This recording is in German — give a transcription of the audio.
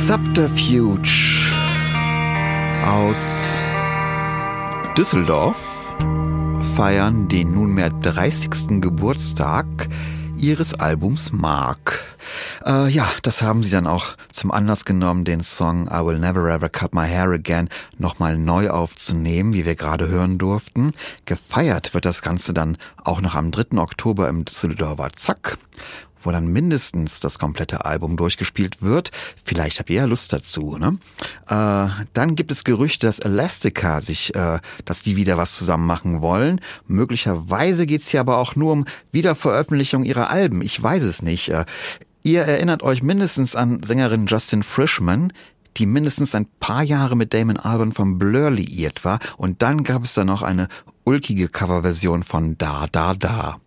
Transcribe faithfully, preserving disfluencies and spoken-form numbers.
Subterfuge aus Düsseldorf feiern den nunmehr dreißigsten Geburtstag ihres Albums Mark. Äh, ja, das haben sie dann auch zum Anlass genommen, den Song I Will Never Ever Cut My Hair Again nochmal neu aufzunehmen, wie wir gerade hören durften. Gefeiert wird das Ganze dann auch noch am dritten Oktober im Düsseldorfer Zack, wo dann mindestens das komplette Album durchgespielt wird. Vielleicht habt ihr ja Lust dazu, ne? Äh, dann gibt es Gerüchte, dass Elastica sich, äh, dass die wieder was zusammen machen wollen. Möglicherweise geht's hier aber auch nur um Wiederveröffentlichung ihrer Alben. Ich weiß es nicht. Äh, ihr erinnert euch mindestens an Sängerin Justin Frischmann, die mindestens ein paar Jahre mit Damon Albarn von Blur liiert war. Und dann gab es da noch eine ulkige Coverversion von Da Da Da.